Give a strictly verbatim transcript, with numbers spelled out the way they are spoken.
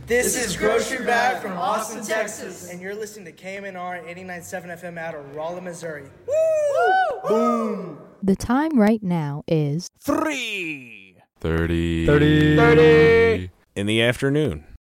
This is Grocery Bag from Austin, Texas. And you're listening to K M N R eighty-nine point seven F M out of Rolla, Missouri. Woo! Boom! The time right now is three thirty thirty thirty in the afternoon.